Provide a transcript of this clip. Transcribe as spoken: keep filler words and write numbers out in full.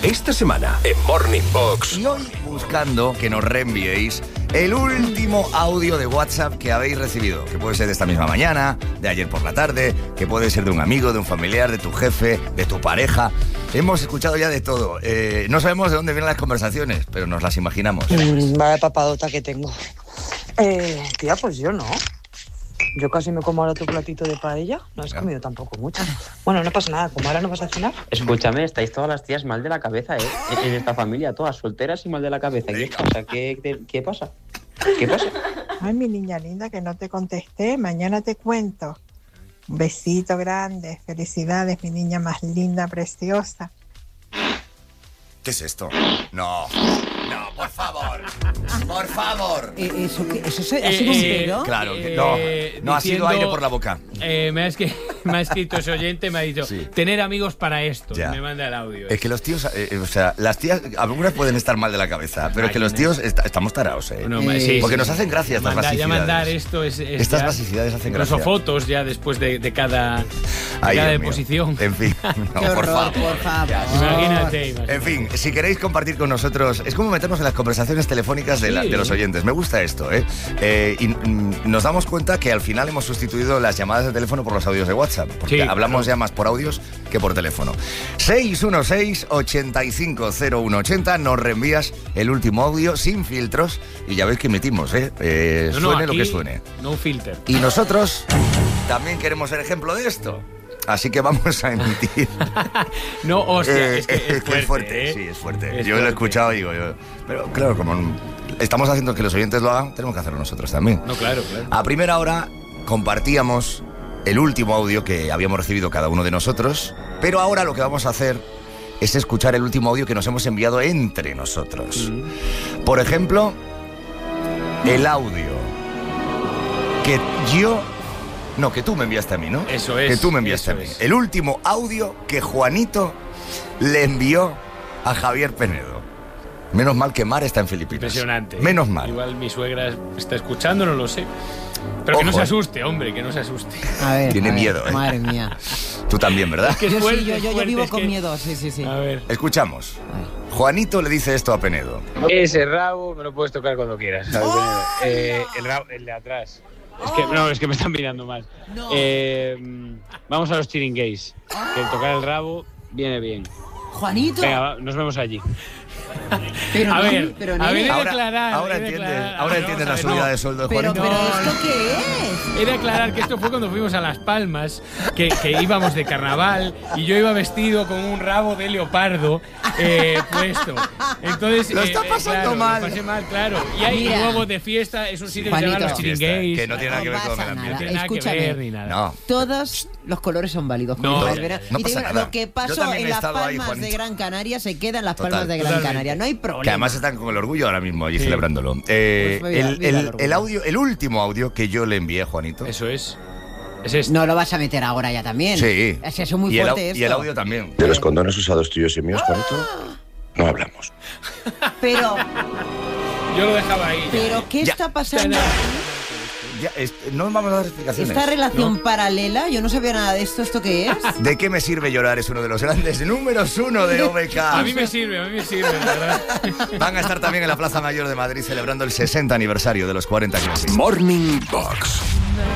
Esta semana en Morning Box. Y hoy buscando que nos reenviéis el último audio de WhatsApp que habéis recibido, que puede ser de esta misma mañana, de ayer por la tarde, que puede ser de un amigo, de un familiar, de tu jefe, de tu pareja. Hemos escuchado ya de todo. Eh, no sabemos de dónde vienen las conversaciones, pero nos las imaginamos. Mm, vaya papadota que tengo. Eh, tía, pues yo no. Yo casi me como ahora tu platito de paella. No has comido tampoco mucho. Bueno, no pasa nada. Como ahora no vas a cenar. Escúchame, estáis todas las tías mal de la cabeza, ¿eh? En esta familia, todas solteras y mal de la cabeza. ¿Qué pasa? ¿Qué, qué, qué pasa? ¿Qué pasa? Ay, mi niña linda, que no te contesté. Mañana te cuento. Un besito grande. Felicidades, mi niña más linda, preciosa. ¿Qué es esto? No, no, por favor, por favor. Eh, ¿Eso qué? ¿Eso se- ha sido un Eh, pedo? Claro, que no, Eh, no ha sido diciendo, aire por la boca. Eh, me, ha escri- me ha escrito ese oyente, me ha dicho, Sí. tener amigos para esto. Ya. Me manda el audio. Es que los tíos, eh, eh, o sea, las tías, algunas pueden estar mal de la cabeza, pero es que los tíos est- estamos tarados, ¿eh? No, ma- sí, Porque sí, nos sí. hacen gracia estas Manda- Ya basicidades. mandar esto es... es Estas ya- basicidades hacen Incluso gracia. fotos ya después de, de cada, de Ay, cada Dios mío. deposición. En fin, no, Qué por horror, favor. por favor. Imagínate, imagínate. En fin, si queréis compartir con nosotros, es como meternos en las conversaciones telefónicas de, la- Sí. de los oyentes. Me gusta esto, ¿eh? Eh, y mm, nos damos cuenta que al final hemos sustituido las llamadas de teléfono por los audios de WhatsApp. Porque Sí, hablamos claro. ya más por audios que por teléfono. seis uno seis, ocho cinco cero uno ocho cero, nos reenvías el último audio sin filtros y ya veis que emitimos, ¿eh? Eh, No, no, suene lo aquí, que suene. No filter. Y nosotros también queremos ser ejemplo de esto. Así que vamos a emitir. No, hostia, Eh, es que es que fuerte, ¿eh? sí, es fuerte. Es yo lo he fuerte. escuchado y digo, yo, pero claro, como estamos haciendo que los oyentes lo hagan, tenemos que hacerlo nosotros también. No, claro, claro. A primera hora compartíamos el último audio que habíamos recibido cada uno de nosotros, pero ahora lo que vamos a hacer es escuchar el último audio que nos hemos enviado entre nosotros. Mm. Por ejemplo, el audio que yo... No, que tú me enviaste a mí, ¿no? Eso es, Que tú me enviaste eso a mí. es. El último audio que Juanito le envió a Javier Penedo. Menos mal que Mar está en Filipinas. Impresionante. Menos mal. Igual mi suegra está escuchando, no lo sé. Pero que no Ojo, se eh. asuste, hombre, que no se asuste. A ver, Tiene a ver, miedo, ¿eh? Madre mía. Tú también, ¿verdad? Que es Yo sí, fuerte, yo, es yo, yo fuerte, vivo es con que- miedo, sí, sí, sí. A ver. Escuchamos. Juanito le dice esto a Penedo. Ese rabo me lo puedes tocar cuando quieras, ¿sabes? Eh, el, rabo, el de atrás. Es que, no, es que me están mirando mal. No. Eh, vamos a los chiringueis. Que tocar el rabo viene bien. Juanito. Venga, va, nos vemos allí. Pero A no, ver, pero a nene, ver, he de Ahora, aclarar, ahora he de entiendes, aclarar. ahora No, entiendes la vamos a ver, subida no. de sueldo de pero, Juanito. pero No, ¿esto qué es? He de aclarar que esto fue cuando fuimos a Las Palmas, que, que íbamos de carnaval y yo iba vestido con un rabo de leopardo eh, puesto. Entonces, Lo eh, está eh, pasando claro, mal. Lo pasé mal, claro. Y hay Mira. luego de fiesta, es un sitio que se llama Juanito. Los Chiringueis. Que no tiene nada que ver No con pasa el No ambiente. tiene nada que Escúchame. ver ni nada. No. Todos los colores son válidos. No, Juanito no, Valvera. no Y te pasa digo, nada. Lo que Yo pasó también he en Las estado ahí, Palmas de Juanito. Gran Canaria se queda en Las Total. Palmas de Gran Totalmente. Canaria. No hay problema. Que además están con el orgullo ahora mismo allí Sí. celebrándolo. Eh, Pues viva- el, viva el el- orgullo. el audio, el último audio que yo le envié a Juanito. Eso es. Es esto. No lo vas a meter ahora ya también. Sí. Es que es muy y, el, au- fuerte esto. y el audio también. De los condones usados tuyos y míos, Juanito, no hablamos. Pero, Yo lo dejaba ahí. pero ¿qué Ya. está pasando? Ya, es- no vamos a dar explicaciones. Esta relación paralela, yo no sabía nada de esto. ¿Esto qué es? ¿De qué me sirve llorar? Es uno de los grandes números uno de O B K. A mí me sirve, a mí me sirve, la verdad. Van a estar también en la Plaza Mayor de Madrid celebrando el sesenta aniversario de los cuarenta Classics. Morning Box.